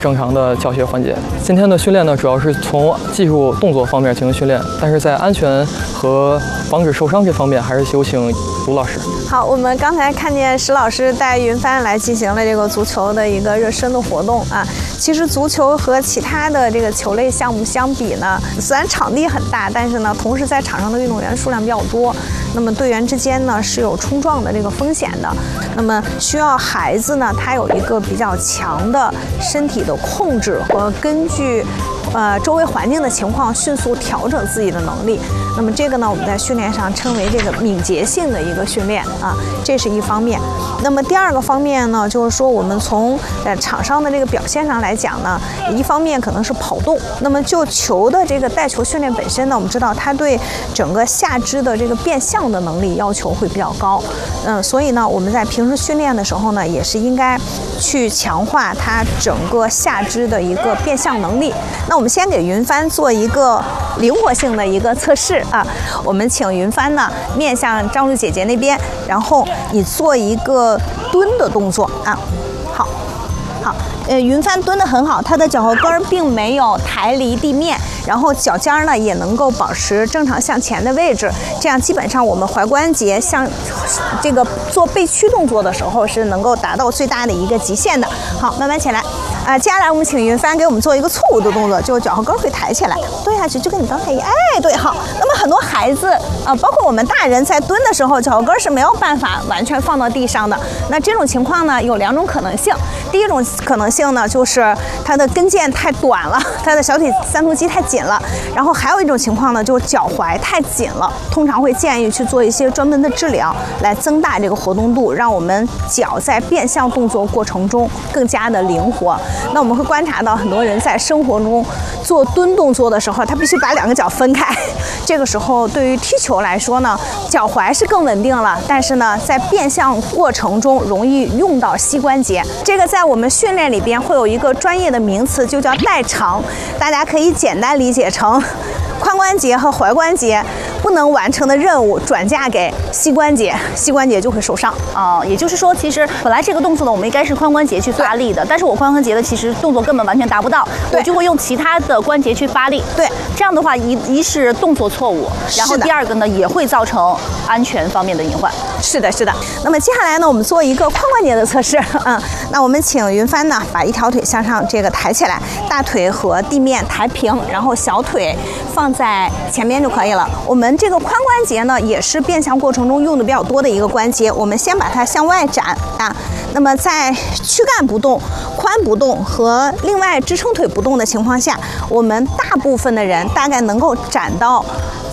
正常的教学环节。今天的训练呢，主要是从技术动作方面进行训练，但是在安全和防止受伤这方面，还是有请卢老师。 好，我们刚才看见石老师带云帆来进行了这个足球的一个热身的活动啊。其实足球和其他的这个球类项目相比呢，虽然场地很大，但是呢，同时在场上的运动员数量比较多，那么队员之间呢是有冲撞的这个风险的。那么需要孩子呢，他有一个比较强的身体的控制和根据周围环境的情况迅速调整自己的能力。那么这个呢，我们在训练上称为这个敏捷性的一个训练啊，这是一方面。那么第二个方面呢，就是说我们从场上的这个表现上来讲呢，一方面可能是跑动。那么就球的这个带球训练本身呢，我们知道它对整个下肢的这个变向的能力要求会比较高。所以呢，我们在平时训练的时候呢，也是应该去强化它整个下肢的一个变向能力。那我们先给云帆做一个灵活性的一个测试啊，我们请云帆呢面向张璐姐姐那边，然后你做一个蹲的动作啊。好，云帆蹲得很好，她的脚后跟并没有抬离地面，然后脚尖呢也能够保持正常向前的位置，这样基本上我们踝关节向这个做背屈动作的时候是能够达到最大的一个极限的。好，慢慢起来。接下来我们请云帆给我们做一个错误的动作，就是脚后跟会抬起来，蹲下去，就跟你刚才一样。对，好。那么很多孩子包括我们大人在蹲的时候，脚后跟是没有办法完全放到地上的。那这种情况呢，有两种可能性。第一种可能性呢，就是他的跟腱太短了，他的小腿三头肌太紧了。然后还有一种情况呢，就是脚踝太紧了。通常会建议去做一些专门的治疗，来增大这个活动度，让我们脚在变向动作过程中更加的灵活。那我们会观察到很多人在生活中做蹲动作的时候，他必须把两个脚分开。这个时候对于踢球来说呢，脚踝是更稳定了，但是呢，在变向过程中容易用到膝关节。这个在我们训练里边会有一个专业的名词，就叫代偿，大家可以简单理解成髋关节和踝关节不能完成的任务转嫁给膝关节，膝关节就会受伤。 也就是说，其实本来这个动作呢，我们应该是髋关节去发力的，但是我髋关节的其实动作根本完全达不到，我就会用其他的关节去发力。 对， 这样的话，一是动作错误，然后第二个呢，也会造成安全方面的隐患。 是的。那么接下来呢，我们做一个髋关节的测试。那我们请云帆呢，把一条腿向上这个抬起来，大腿和地面抬平，然后小腿放在前面就可以了。我们这个髋关节呢，也是变向过程中用的比较多的一个关节。我们先把它向外展啊。那么在躯干不动、髋不动和另外支撑腿不动的情况下，我们大部分的人大概能够展到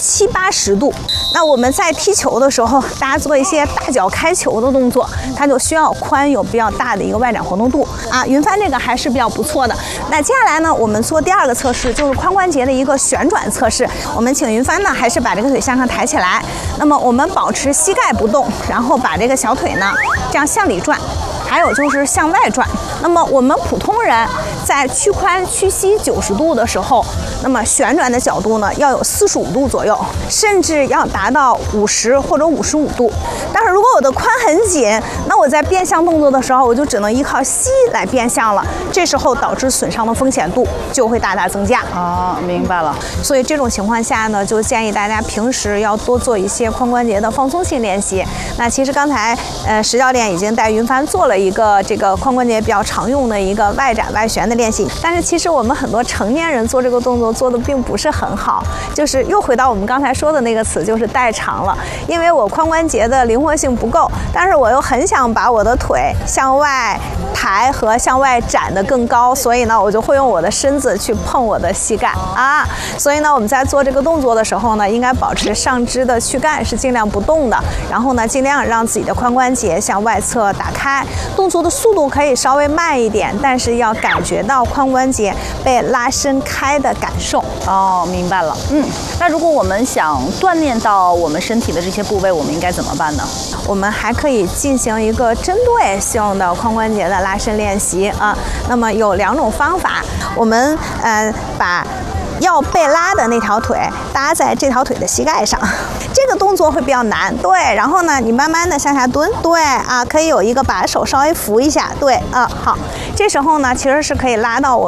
70-80度。那我们在踢球的时候，大家做一些大脚开球的动作，它就需要髋有比较大的一个外展活动度啊。云帆这个还是比较不错的。那接下来呢，我们做第二个测试，就是髋关节的一个旋转测试。我们请云帆呢，还是把这个腿向上抬起来。那么我们保持膝盖不动，然后把这个小腿呢，这样向里转，还有就是向外转。那么我们普通人在屈髋屈膝90度的时候，那么旋转的角度呢要有45度左右，甚至要达到50或者55度。但是如果我的髋很紧，那我在变向动作的时候，我就只能依靠膝来变向了，这时候导致损伤的风险度就会大大增加。 明白了。 所以这种情况下呢，就建议大家平时要多做一些髋关节的放松性练习。那其实刚才石教练已经带云帆做了一个这个髋关节比较常用的一个外展外旋的练习，但是其实我们很多成年人做这个动作做的并不是很好，就是又回到我们刚才说的那个词，就是代偿了。因为我髋关节的灵活性不够，但是我又很想把我的腿向外抬和向外展得更高，所以呢，我就会用我的身子去碰我的膝盖啊。所以呢，我们在做这个动作的时候呢，应该保持上肢的躯干是尽量不动的，然后呢，尽量让自己的髋关节向外侧打开，动作的速度可以稍微慢一点，但是要感觉到髋关节被拉伸开的感受。 明白了。那如果我们想锻炼到我们身体的这些部位，我们应该怎么办呢？ 我们还可以进行一个针对性的髋关节的拉伸练习啊。那么有2种方法，我们把要被拉的那条腿搭在这条腿的膝盖上，这个动作会比较难，对，然后呢，你慢慢的向下蹲，对啊，可以有一个把手稍微扶一下，对啊，好，这时候呢，其实是可以拉到我